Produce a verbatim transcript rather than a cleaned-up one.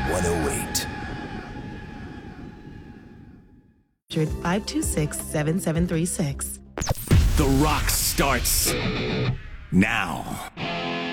one oh eight. five two six, seven seven three six. The Rock starts now.